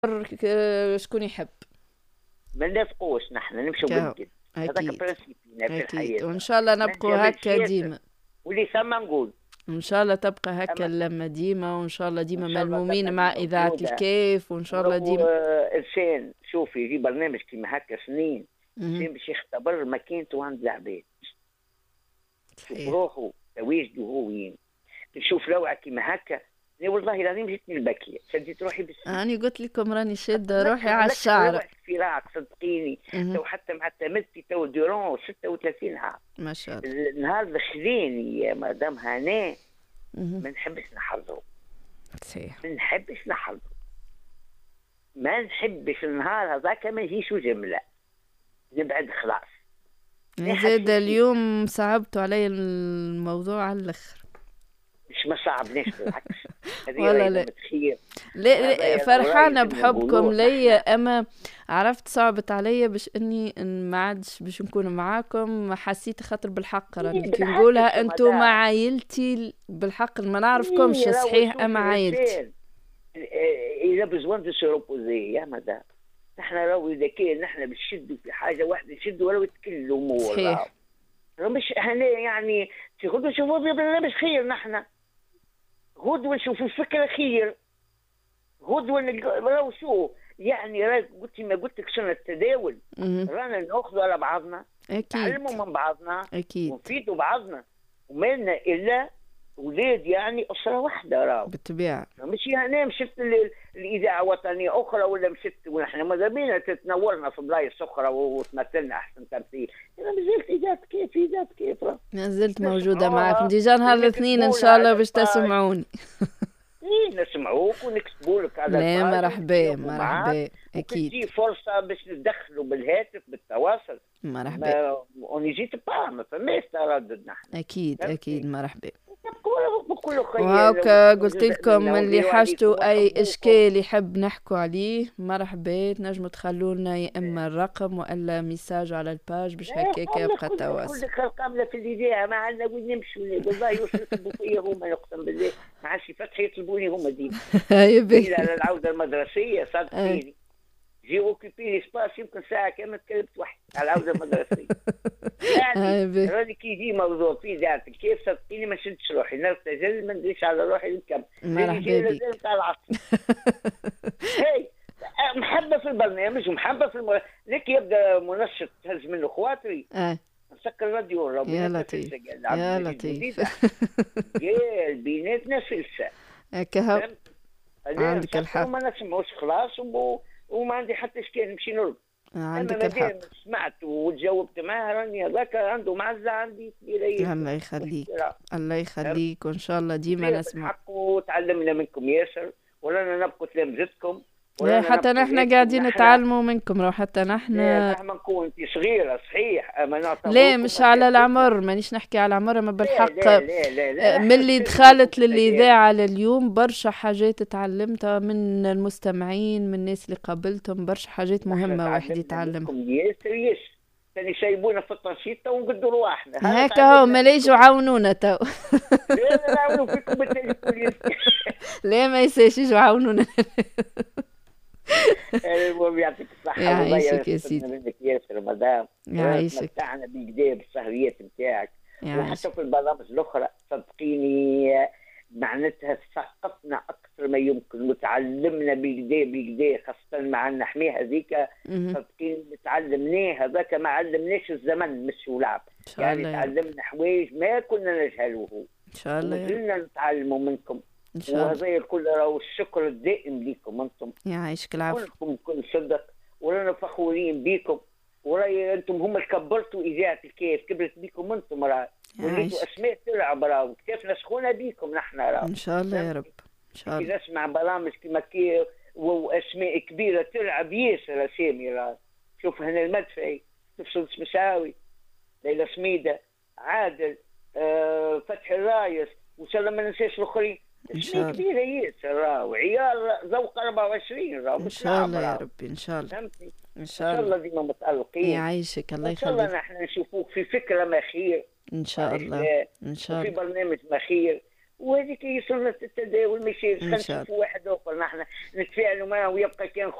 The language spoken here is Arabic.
شكون يحب. ما نافقوش نحن نمشوا كاو. بالجد. هذاك اكيد برانسيبنا في اكيد، الحياة. وان شاء الله ما نبقوا نجاملش هكا ياسر، ديما. واللي ثم نقول. ان شاء الله تبقى هكا اما اللمة ديما، وان شاء الله ان ديما شاء الله ملمومين تبقى مع اذاعة موجودة. الكيف، وان شاء الله ولو ديما. انسان شوف يجي برنامج كيما هكا سنين، مهم. انسان باش يختبر مكانته عند العباد، شوف صحيح. روحه تواجده هو وين. نشوف روعة كيما هكا، لا والله العظيم جتني البكية، شديت روحي بالسما. أنا قلت لكم راني شادة روحي نكره على نكره الشعر. روعة الفراق صدقيني. مهم. تو حتى مع تمدي تو دورون 36 عام، ما شاء الله. النهار الخليني يا مدام هناء مهم. ما نحبش نحضره، صحيح. ما نحبش نحضره، ما نحبش النهار هذاك ما يجيش جملة، نبعد خلاص. زاد اليوم صعبتوا علي الموضوع على الاخر. مش ما صعبناش بالعكس، هذه والله راهي لا. متخير. لا هذا فرحانة راهي كنا بحبكم نقولوه ليا، نحن. اما عرفت صعبت عليا باش اني ما عادش باش نكون معاكم، حسيت خاطر بالحق راني كي بالعكس نقولها يا انتم مع مدام. عائلتي بالحق، ما نعرفكمش راهو صحيح شوفي اما عائلتي. الانسان اذا بزوان دو سي روبوزي يا مدام، نحن راهو اذا كان نحن بنشدوا في حاجه واحده نشدوا ولو يتكلموا صحيح. راهو مش هنا يعني في غدوه نشوفوا برنامج خير، نحن غدوه نشوفوا فكره خير، غدوه راهو شو يعني قلت ما قلت لك شنو التداول. مهم. رانا ناخذوا على بعضنا، اكيد نتعلموا من بعضنا اكيد ونفيدوا بعضنا، وما لنا الا ولاد يعني اسره واحده راهو. بالطبيعة. مش انا مشيت الاذاعه وطنيه اخرى ولا مشيت ونحن ماذا بينا تتنورنا في بلايص اخرى وتمثلنا احسن تمثيل. انا مازلت اذاعه كيف اذاعه كيف ما زلت موجودة معكم نسمعوها ديجا نهار الاثنين ان شاء ونكتبوا الله على باش الباج. تسمعوني. ايه نسمعوك ونكتبوا لك على لا الباج مرحبا ونتلاقوا معاك، مرحبا اكيد. وكتجي فرصه باش ندخلوا بالهاتف بالتواصل مرحبا ما ونجيت ما فماش تردد نحن. اكيد اكيد مرحبا. بكل خير. وهاكا قلت لكم اللي نديروا حاجتوا عليكم اي ونحبوكم. اشكال يحب نحكوا عليه مرحبا، تنجموا تخلوا لنا يا اما الرقم والا ميساج على الباج باش هكاك يبقى التواصل. كل خلقنا في الإذاعة ما عندنا وين نمشوا، والله يطلبوا فيا هما يقسم بالله، ما عادش فتحي يطلبوني هما ديما. يبي على العودة المدرسية صدقيني جي اوكيبي لي سباس يمكن ساعة كاملة تكلمت واحد على العودة المدرسية. يعني راني كي يجي موضوع في ذاتك كيف صدقيني ما شدش روحي نرتجل ما ندريش على روحي نكمل. مرحبا بك. تاع العصر. هي محبة في البرنامج ومحبة في ليك يبدا منشط تهز منه خواطري. نسكر الراديو يا لطيف يا لطيف. يا بيناتنا سلسة هكا عندك الحق. وما نسمعوش خلاص وما عندي حتى اشكال نمشي نرقد. عندك الحق. سمعت وتجاوبت معاه راني هذاك عنده معزة عندي كبيرة. الله يخليك الله يخليك، وان شاء الله ديما نسمع. وتعلمنا منكم ياسر ورانا نبقوا تلامذتكم. لا حتى نحن قاعدين نتعلموا منكم، لو حتى نحن مهما نكون انت صغيره صحيح اما لا مش على العمر، مانيش نحكي على العمر، اما بالحق لا لا لا لا ملي دخلت للاذاعه لليوم برشا حاجات تعلمتها من المستمعين، من الناس اللي قابلتهم، برشا حاجات مهمه واحد يتعلمها. ياسر كانوا يسيبونا في التنشيط تو نقدروا رواحنا هكا هو ما يجوا يعاونونا تو. لا نعاونوا فيكم بالتليفون. لا ما يساش يجوا يعاونونا. المهم يعطيك الصحة يعيشك يا سيدي. منك ياسر مدام. يعيشك. متعنا بكدا بالسهريات نتاعك وحتى في البرامج الأخرى صدقيني معناتها ثقفتنا أكثر ما يمكن وتعلمنا بكدا خاصة مع النحمية هذيك صدقيني تعلمناه هذاك ما علمناش الزمن مش ولعب يعني تعلمنا حوايج ما كنا نجهلوه إن شاء الله وزلنا نتعلموا منكم إن شاء الله. وهذا الكل راهو الشكر الدائم لكم انتم. يعيشك العفو. كلكم كل صدق ورانا فخورين بكم وراي انتم هم اللي كبرتوا اذاعه الكيف كبرت بكم انتم راهي وليتوا اسماء تلعب راهو كيف نسخونا بكم نحن راهو. ان شاء الله يا رب ان شاء الله. نسمع برامج كما كي واسماء كبيره تلعب ياسر اسامي راهو. شوف هنا المدفعي تفصل مساوي ليلى سميده عادل فتحي الرايس وان شاء الله ما ننساش الاخرين. اسماء كبيره ياسر راهو عيال ذوق 24 راهو ان شاء الله يا ربي ان شاء الله. فهمتي ان شاء الله ديما متالقين. يعيشك الله يخليك. ان شاء الله نحن نشوفوك في فكره ما خير ان شاء الله ان شاء الله في برنامج ما خير وهذيك هي سنة التداول، ماشي خلينا نشوفوا واحد اخر نحن نتفاعلوا معه ويبقى كان